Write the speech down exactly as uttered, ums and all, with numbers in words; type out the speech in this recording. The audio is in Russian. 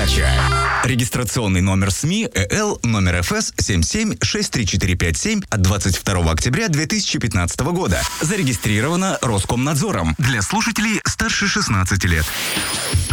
передача. Регистрационный номер СМИ ЭЛ номер ФС семь семь шесть три четыре пять семь от двадцать второго октября две тысячи пятнадцатого года. Зарегистрировано Роскомнадзором для слушателей старше шестнадцати лет.